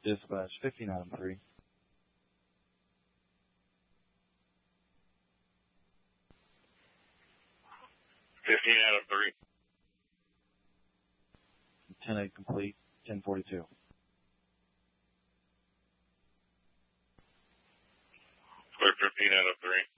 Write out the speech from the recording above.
Dispatch 15 out of 3. 15 out of 3. 10-8 complete, 1042. Clear 15 out of 3.